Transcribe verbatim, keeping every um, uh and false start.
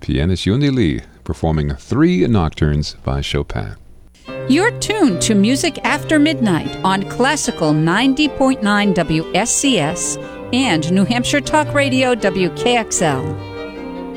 pianist Yundi Lee performing three nocturnes by Chopin. You're tuned to Music After Midnight on Classical ninety point nine W S C S and New Hampshire Talk Radio W K X L.